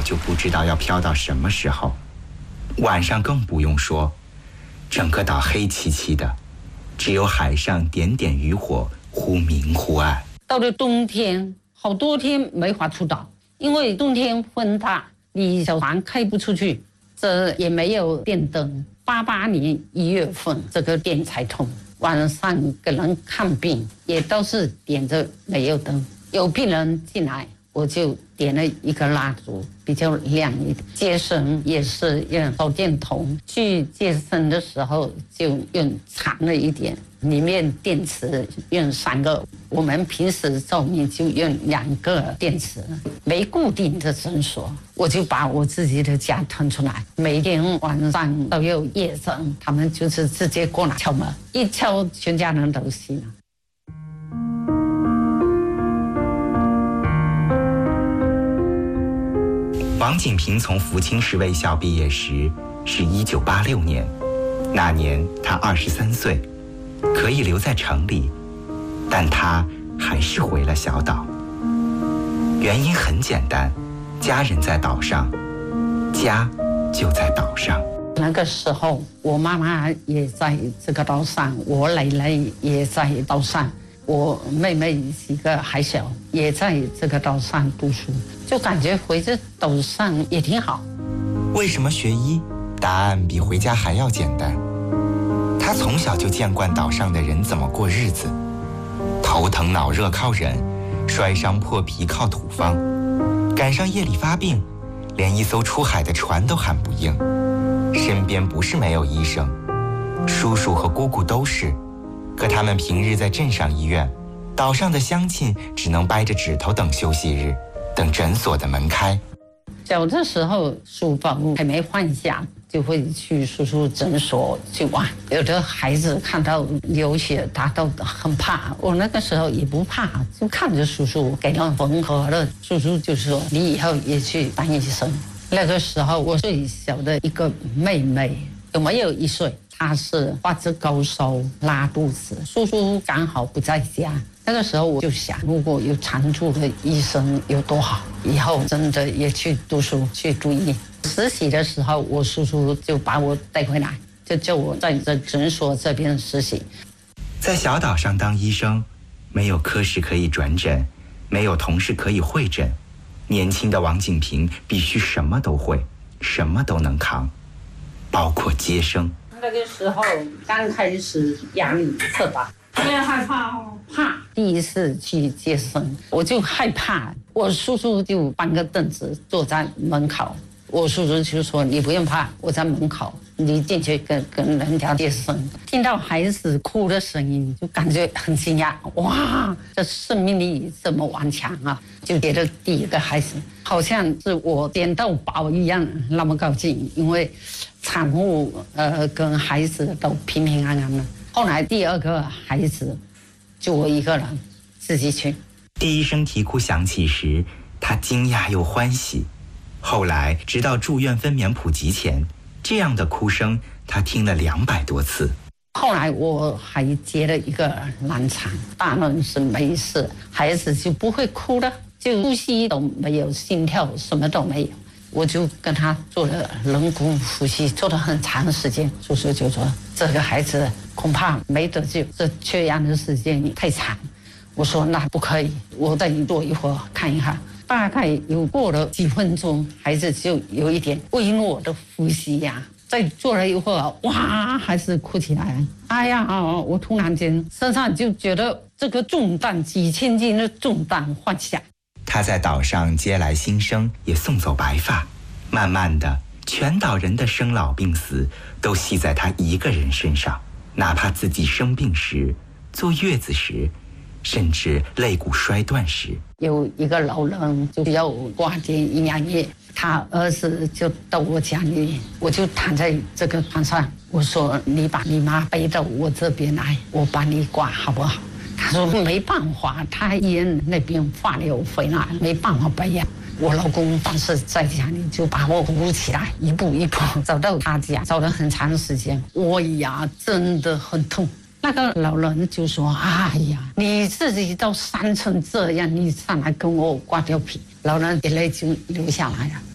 就不知道要飘到什么时候。晚上更不用说，整个岛黑漆漆的，只有海上点点渔火忽明忽暗。 到了冬天，好多天没法出岛，因为冬天风大，你小船开不出去，这也没有电灯。88年1月份，这个电才通。晚上给人看病也都是点着煤油灯，有病人进来，我就点了一个蜡烛，比较亮一点。接生也是用手电筒，去接生的时候就用长了一点，里面电池用3个，我们平时照明就用2个电池。没固定的诊所，我就把我自己的家腾出来，每天晚上都有夜诊，他们就是直接过来敲门，一敲全家人都醒了。 王景平从福清市卫校毕业时是1986年，那年他23岁，可以留在城里，但他还是回了小岛。原因很简单，家人在岛上，家就在岛上。 那个时候，我妈妈也在这个岛上，我奶奶也在岛上，我妹妹几个还小，也在这个岛上读书，就感觉回这岛上也挺好。 为什么学医？答案比回家还要简单。他从小就见惯岛上的人怎么过日子，头疼脑热靠忍，摔伤破皮靠土方，赶上夜里发病，连一艘出海的船都喊不应。身边不是没有医生，叔叔和姑姑都是，可他们平日在镇上医院，岛上的乡亲只能掰着指头等休息日，等诊所的门开。 小的时候书包还没换下，就会去叔叔诊所去玩。有的孩子看到流血，他都很怕。我那个时候也不怕，就看着叔叔给人缝合了。叔叔就说：“你以后也去当医生。”那个时候我最小的一个妹妹有没有1岁，她是发着高烧拉肚子，叔叔刚好不在家。那个时候我就想，如果有常驻的医生有多好，以后真的也去读书去读医。实习的时候，我叔叔就把我带回来，就叫我在这诊所这边实习。 在小岛上当医生，没有科室可以转诊，没有同事可以会诊，年轻的王景平必须什么都会，什么都能扛，包括接生。 那个时候刚开始压力特大，有点害怕哦。怕第一次去接生，我就害怕。我叔叔就搬个凳子坐在门口，我叔叔就说：“你不用怕，我在门口，你进去跟人家接生。”听到孩子哭的声音，就感觉很惊讶。哇，这生命力这么顽强啊！就觉得第一个孩子好像是我捡到宝一样，那么高兴，因为产妇跟孩子都平平安安的。后来第2个孩子就我一个人自己去。 第一声啼哭响起时，他惊讶又欢喜。后来直到住院分娩普及前，这样的哭声他听了200多次。 后来我还接了一个难产，大人是没事，孩子就不会哭了，就呼吸都没有，心跳什么都没有。我就跟他做了人工呼吸，做了很长时间。叔叔就说：“这个孩子恐怕没得救，这缺氧的时间太长。”我说：“那不可以，我再坐一会儿看一看。”大概有过了几分钟，孩子就有一点微弱的呼吸呀。再坐了一会儿，哇，还是哭起来了。哎呀，我突然间身上就觉得这个重担，几千斤的重担放下。 他在岛上接来新生，也送走白发。慢慢的，全岛人的生老病死都系在他一个人身上，哪怕自己生病时、坐月子时，甚至肋骨摔断时。 有一个老人就要挂点营养液，他儿子就到我家里，我就躺在这个床上，我说：“你把你妈背到我这边来，我帮你挂好不好？”他说：“没办法，他医院那边化疗回来，没办法背呀。”我老公当时在家里就把我扶起来，一步一步走到他家，走了很长时间。我呀，真的很痛。那个老人就说：“哎呀，你自己都伤成这样，你上来跟我挂吊瓶。”老人眼泪就流下来了。